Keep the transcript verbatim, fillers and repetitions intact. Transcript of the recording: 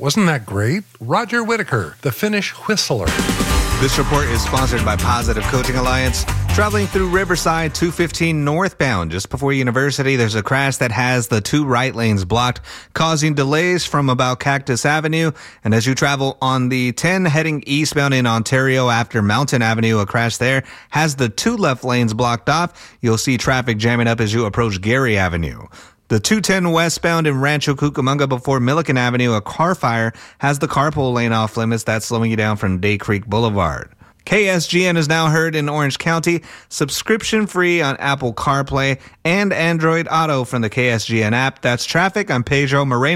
Wasn't that great? Roger Whittaker, the Finnish whistler. This report is sponsored by Positive Coaching Alliance. Traveling through Riverside two fifteen northbound just before University, there's a crash that has the two right lanes blocked, causing delays from about Cactus Avenue. And as you travel on the ten heading eastbound in Ontario after Mountain Avenue, a crash there has the two left lanes blocked off. You'll see traffic jamming up as you approach Gary Avenue. The two ten westbound in Rancho Cucamonga before Milliken Avenue, a car fire has the carpool lane off limits. That's slowing you down from Day Creek Boulevard. K S G N is now heard in Orange County, subscription free on Apple CarPlay and Android Auto from the K S G N app. That's traffic. I'm Pedro Moreno.